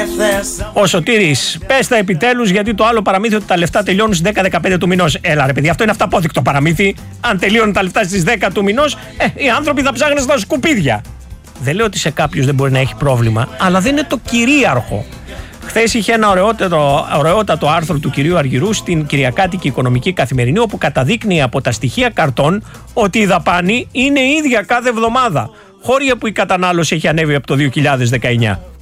Ο Σωτήρης, πες τα επιτέλους, γιατί το άλλο παραμύθι ότι τα λεφτά τελειώνουν στις 10-15 του μηνός. Έλα ρε παιδί, αυτό είναι αυταπόδεικτο παραμύθι. Αν τελειώνουν τα λεφτά στις 10 του μηνός, οι άνθρωποι θα ψάχνουν στα σκουπίδια. Δεν λέω ότι σε κάποιους δεν μπορεί να έχει πρόβλημα, αλλά δεν είναι το κυρίαρχο. Χθες είχε ένα ωραιότατο άρθρο του κυρίου Αργυρού στην Κυριακάτικη Οικονομική Καθημερινή, όπου καταδείκνει από τα στοιχεία καρτών ότι η δαπάνη είναι ίδια κάθε εβδομάδα, χώρια που η κατανάλωση έχει ανέβει από το 2019.